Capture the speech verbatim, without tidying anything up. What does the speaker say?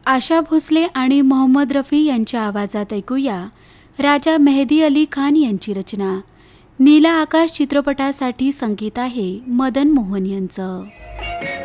आशा भोसले आणि मोहम्मद रफी यांच्या आवाजात ऐकूया राजा मेहदी अली खान यांची रचना. नीला आकाश चित्रपटासाठी संगीत आहे मदन मोहन यांचं.